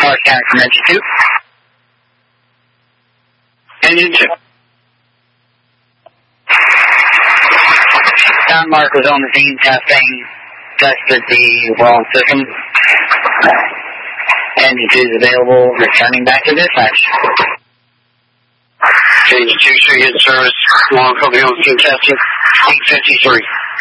Clark County from Engine 2. Engine 2. Sound Mark was on the scene tested the wrong system. Engine 2 is available, returning back to dispatch. Engine 2 should get service. Long copy on scene tested. 853.